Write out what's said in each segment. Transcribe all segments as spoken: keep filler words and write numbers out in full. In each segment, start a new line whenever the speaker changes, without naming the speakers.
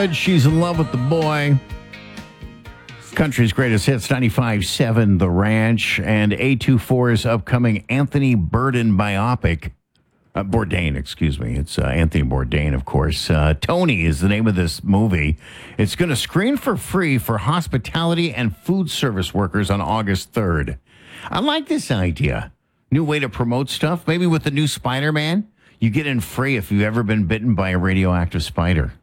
Good. She's in love with the boy. Country's greatest hits, ninety-five point seven The Ranch, and A twenty-four's upcoming Anthony Bourdain biopic. Uh, Bourdain, excuse me. It's uh, Anthony Bourdain, of course. Uh, Tony is the name of this movie. It's going to screen for free for hospitality and food service workers on August third. I like this idea. New way to promote stuff. Maybe with the new Spider-Man, you get in free if you've ever been bitten by a radioactive spider.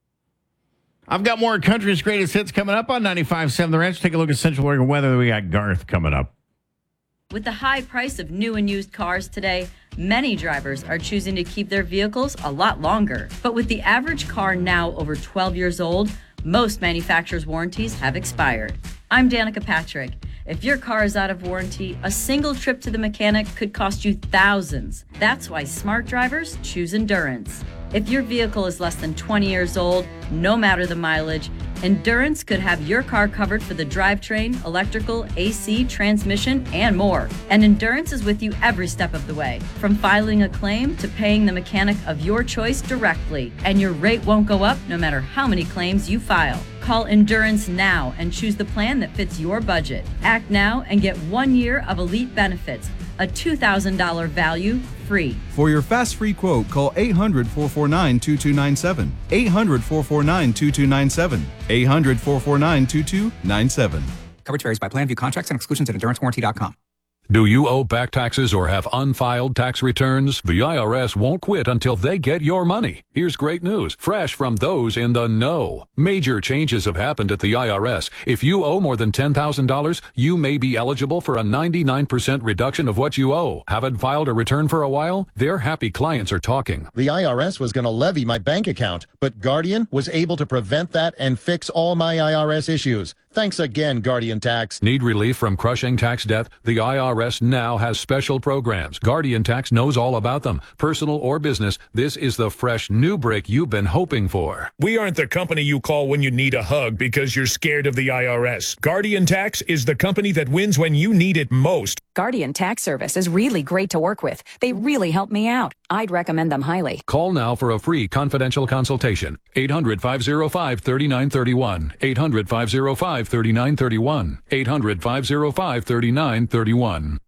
I've got more country's greatest hits coming up on ninety-five point seven The Ranch. Take a look at Central Oregon weather. We got Garth coming up.
With the high price of new and used cars today, many drivers are choosing to keep their vehicles a lot longer. But with the average car now over twelve years old, most manufacturers' warranties have expired. I'm Danica Patrick. If your car is out of warranty, a single trip to the mechanic could cost you thousands. That's why smart drivers choose Endurance. If your vehicle is less than twenty years old, no matter the mileage, Endurance could have your car covered for the drivetrain, electrical, A C, transmission, and more. And Endurance is with you every step of the way, from filing a claim to paying the mechanic of your choice directly. And your rate won't go up no matter how many claims you file. Call Endurance now and choose the plan that fits your budget. Act now and get one year of elite benefits, a two thousand dollars value free.
For your fast free quote, call eight hundred, four four nine, two two nine seven. eight hundred, four four nine, two two nine seven. eight hundred, four four nine, two two nine seven.
Coverage varies by plan. View contracts and exclusions at endurance warranty dot com.
Do you owe back taxes or have unfiled tax returns? The I R S won't quit until they get your money. Here's great news, fresh from those in the know. Major changes have happened at the I R S. If you owe more than ten thousand dollars, you may be eligible for a ninety-nine percent reduction of what you owe. Haven't filed a return for a while? Their happy clients are talking.
The I R S was going to levy my bank account, but Guardian was able to prevent that and fix all my I R S issues. Thanks again, Guardian Tax.
Need relief from crushing tax debt? The I R S now has special programs. Guardian Tax knows all about them. Personal or business, this is the fresh new break you've been hoping for.
We aren't the company you call when you need a hug because you're scared of the I R S. Guardian Tax is the company that wins when you need it most.
Guardian Tax Service is really great to work with. They really helped me out. I'd recommend them highly.
Call now for a free confidential consultation. eight hundred, five oh five, three nine three one. eight hundred, five oh five, three nine three one. eight hundred, five oh five, three nine three one.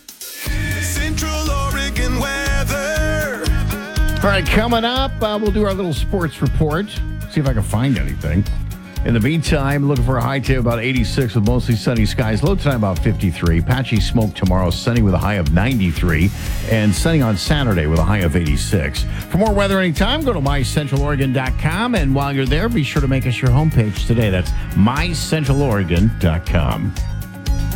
Central Oregon weather.
All right, coming up, uh, we'll do our little sports report. See if I can find anything. In the meantime, looking for a high today about eighty-six with mostly sunny skies. Low tonight about fifty-three. Patchy smoke tomorrow, sunny with a high of ninety-three. And sunny on Saturday with a high of eighty-six. For more weather anytime, go to my central oregon dot com. And while you're there, be sure to make us your homepage today. That's my central oregon dot com.